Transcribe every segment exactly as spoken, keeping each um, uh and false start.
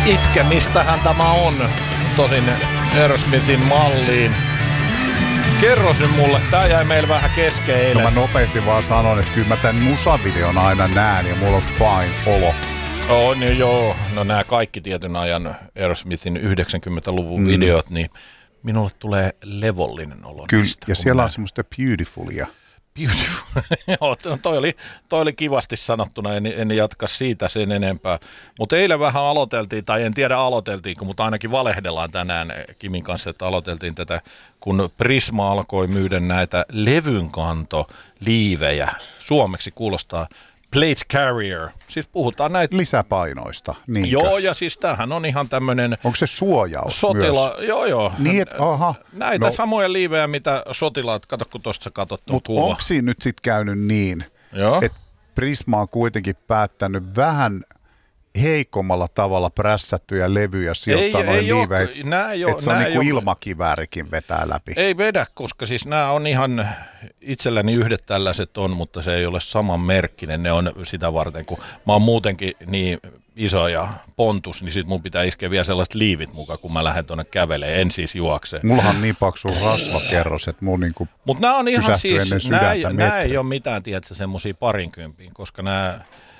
Itkemistähän tämä on, tosin Aerosmithin malliin. Kerros nyt mulle, tää jäi meillä vähän kesken eilen. No mä nopeasti vaan sanon, että kyllä mä tän musavideon aina näen ja mulla on fine olo. Oh, niin joo, no nämä kaikki tietyn ajan Aerosmithin yhdeksänkymmentäluvun mm. videot, niin minulle tulee levollinen olo. Kyllä, niistä, ja siellä mä... on semmoista beautifulia. Beautiful. Joo, toi oli, toi oli kivasti sanottuna, en, en jatka siitä sen enempää. Mutta eilen vähän aloiteltiin, tai en tiedä aloiteltiinko, mutta ainakin valehdellaan tänään Kimin kanssa, että aloiteltiin tätä, kun Prisma alkoi myydä näitä levynkantoliivejä. Suomeksi kuulostaa plate carrier. Siis puhutaan näitä... Lisäpainoista, niinkö? Joo, ja siis tämähän on ihan tämmöinen... Onko se suojaus sotila... myös? Joo, joo. Niin, et, aha. Näitä no, samoja liivejä, mitä sotilaat, kato kun tuosta sä katsot tuon Mutta onko siinä nyt sitten käynyt niin, että Prisma on kuitenkin päättänyt vähän heikommalla tavalla prässättyjä levyjä sijoittaa ei, noin ei liivejä, että se on niin kuin ilmakiväärikin vetää läpi? Ei vedä, koska siis nämä on ihan, itselläni yhdet tällaiset on, mutta se ei ole saman merkkinen. Ne on sitä varten, kun mä oon muutenkin niin iso ja pontus, niin sit mun pitää iskeä vielä sellaiset liivit mukaan, kun mä lähden tuonne kävelemään, en siis juokse. Mullahan on niin paksu rasvakerros, että mun niinku Mut nämä on ihan siis, nämä, nämä ei ole mitään, tiedätkö, semmosia parinkymppiin, koska nämä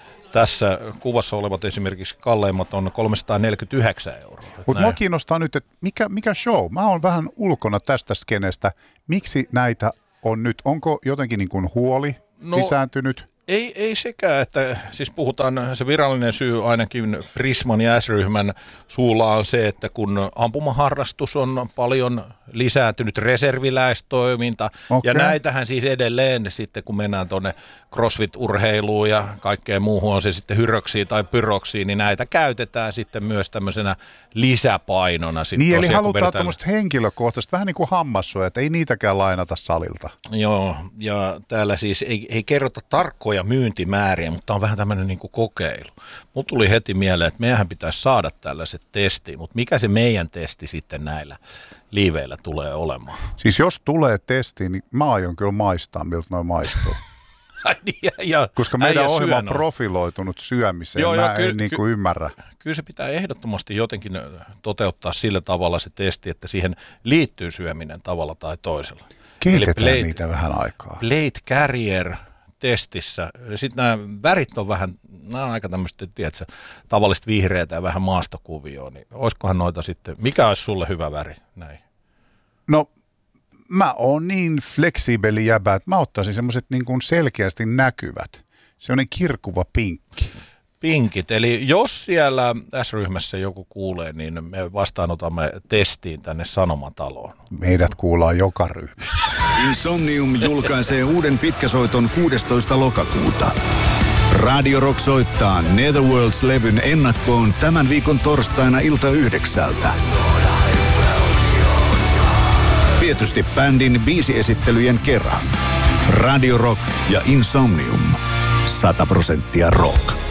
tässä kuvassa olevat esimerkiksi kalleimmat on kolmesataaneljäkymmentäyhdeksän euroa. Mutta mua kiinnostaa nyt, että mikä, mikä show? Mä oon vähän ulkona tästä skenestä. Miksi näitä on nyt? Onko jotenkin niin kuin huoli no, lisääntynyt? Ei, ei sekään, että siis puhutaan, se virallinen syy ainakin Prisman ja S-ryhmän suulla on se, että kun ampumaharrastus on paljon lisääntynyt, reserviläistoiminta, okay. Ja näitähän siis edelleen sitten, kun mennään tuonne crossfit-urheiluun ja kaikkeen muuhun, on se sitten hyröksiä tai pyroksiin, niin näitä käytetään sitten myös tämmöisenä lisäpainona. Sitten niin, tosiaan, eli halutaan vedetään... tämmöistä henkilökohtaista, vähän niin kuin hammassuja, että ei niitäkään lainata salilta. Joo, ja täällä siis ei, ei kerrota tarkkoja myyntimääriä, mutta on vähän tämmöinen niin kuin kokeilu. Mulla tuli heti mieleen, että meidän pitäisi saada tällaiset testiin, mutta mikä se meidän testi sitten näillä liiveillä tulee olemaan? Siis jos tulee testi, niin mä aion kyllä maistaa, miltä noin maistuu. ja, ja, Koska meidän ohjelma on profiloitunut syömiseen, joo, mä joo, en ky- niin kuin ky- ymmärrä. Kyllä se pitää ehdottomasti jotenkin toteuttaa sillä tavalla se testi, että siihen liittyy syöminen tavalla tai toisella. Keitetään plate, niitä vähän aikaa. Plate carrier testissä. Sitten nämä värit on vähän, nämä on aika tämmöistä, tiedätkö, tavallista vihreätä ja vähän maastokuvioa, niin olisikohan noita sitten, mikä olisi sulle hyvä väri näin? No, mä oon niin fleksibeli jäbä, että mä ottaisin semmoiset niin kuin selkeästi näkyvät. Sellainen kirkuva pinkki. Pinkit, eli jos siellä S-ryhmässä joku kuulee, niin me vastaanotamme testiin tänne Sanomataloon. Meidät kuullaan joka ryhmässä. Insomnium julkaisee uuden pitkäsoiton kuudestoista lokakuuta. Radio Rock soittaa Netherworlds-levyn ennakkoon tämän viikon torstaina ilta yhdeksältä. Tietysti bändin biisiesittelyjen kerran. Radio Rock ja Insomnium. sata prosenttia rock.